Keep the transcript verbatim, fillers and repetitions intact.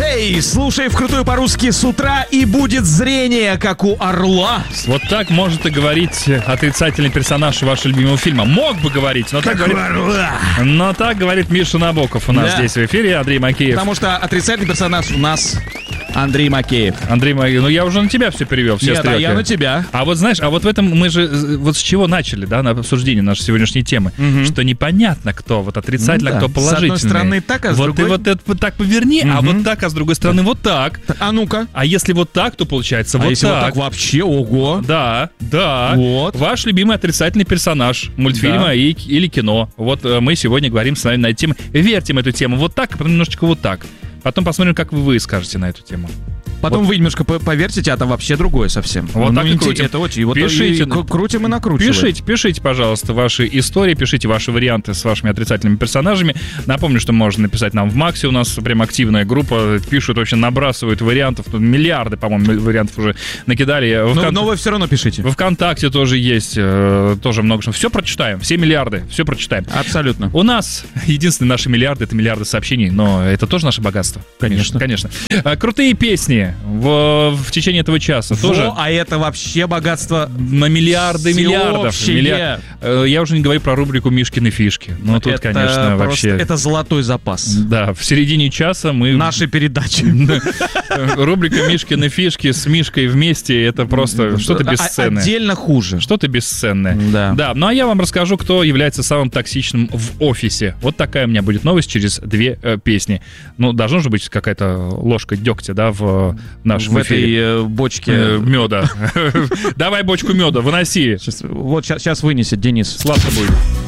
Эй, слушай вкрутую по-русски с утра, и будет зрение, как у орла. Вот так может и говорить отрицательный персонаж вашего любимого фильма. Мог бы говорить, но, так Как у говорит, орла. но так говорит Миша Набоков у нас Да. здесь в эфире. Андрей Макеев. Потому что отрицательный персонаж у нас Андрей Макеев. Андрей Макеев, ну я уже на тебя все перевел, все Нет, а стрелки. я на тебя. А вот знаешь, а вот в этом мы же э, вот с чего начали, да, на обсуждение нашей сегодняшней темы, что непонятно кто, вот отрицательно, Ну да. кто С положительный. одной стороны так, а с вот другой- ты вот это вот так поверни, а вот так, а с другой стороны вот так. А ну-ка. А если вот так, то получается А вот если так. вот так вообще, ого. Да, да. Вот. Ваш любимый отрицательный персонаж мультфильма Да. и, или кино. Вот э, мы сегодня говорим с вами на эту тему. Вертим эту тему вот так, а потом немножечко вот так. Потом посмотрим, как вы скажете на эту тему. Потом вы немножко по- повертите, а там вообще другое совсем. Вот так и инте- крутим. Это очень. Вот Пишите. и к- крутим и накручиваем. Пишите, пишите, пожалуйста, ваши истории, пишите ваши варианты с вашими отрицательными персонажами. Напомню, что можно написать нам в Максе, у нас прям активная группа, пишут, вообще набрасывают вариантов, Тут миллиарды, по-моему, вариантов уже накидали. Но, Вкон- но вы все равно пишите. Во ВКонтакте тоже есть, э, тоже много что. Все прочитаем, все миллиарды, все прочитаем. Абсолютно. У нас единственные наши миллиарды — это миллиарды сообщений, но это тоже наше богатство. Конечно. Конечно. А, крутые песни в, в течение этого часа тоже Во, а это вообще богатство. на миллиарды миллиардов. Всеобщее. Миллиард. Э, Я уже не говорю про рубрику «Мишкины фишки». Ну, тут, Это конечно, просто- вообще... Это золотой запас Да, в середине часа мы... нашей передачи. Рубрика «Мишкины фишки» с Мишкой вместе — это просто что-то А- бесценное. Отдельно хуже. Что-то бесценное. Да. Да, ну а я вам расскажу, кто является самым токсичным в офисе. Вот такая у меня будет новость через две э, песни. Ну, должна же быть какая-то ложка дегтя, да, в нашем В эфире. этой э, бочке. Э, меда. Давай бочку меда, выноси. Сейчас- вот сейчас вынесет Денис. Сладко будет.